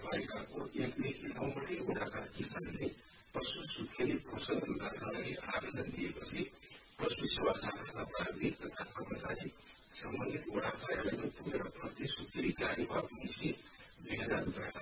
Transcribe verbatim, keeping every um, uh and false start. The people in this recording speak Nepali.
नगरपालिकाको एकदेखि नौवटै वडाका किसानले पशु सुत्केरी प्रसव गर्नका लागि आवेदन दिएपछि पशु सेवा शाखाका प्राविधिक तथा कर्मचारी सम्बन्धित वडा कार्यालयमा पुगेर प्रति सुत्केरी गाडी वा भैँसी दुई हजार रुपियाँ